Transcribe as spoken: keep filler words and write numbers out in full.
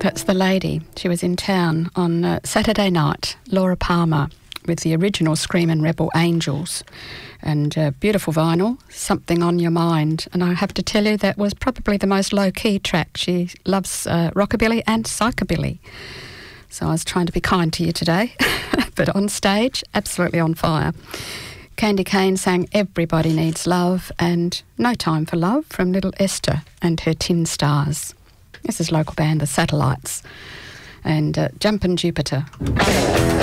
That's The Lady. She was in town on uh, Saturday night, Laura Palmer, with the original Screamin' Rebel Angels. And uh, beautiful vinyl, Something on Your Mind. And I have to tell you, that was probably the most low-key track. She loves uh, rockabilly and psychobilly. So I was trying to be kind to you today, but on stage, absolutely on fire. Candy Kane sang Everybody Needs Love and No Time for Love from Little Esther and her Tin Stars. This is local band The Satellites and uh, Jumpin' Jupiter.